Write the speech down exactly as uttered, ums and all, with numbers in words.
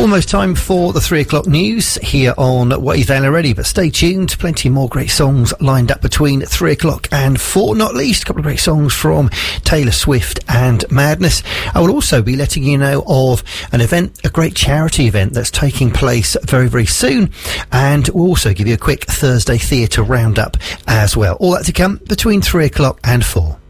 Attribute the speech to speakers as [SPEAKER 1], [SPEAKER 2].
[SPEAKER 1] Almost time for the three o'clock news here on What Is There Already, but stay tuned. Plenty more great songs lined up between three o'clock and four, not least a couple of great songs from Taylor Swift and Madness. I will also be letting you know of an event, a great charity event that's taking place very, very soon, and we'll also give you a quick Thursday theatre roundup as well. All that to come between three o'clock and four.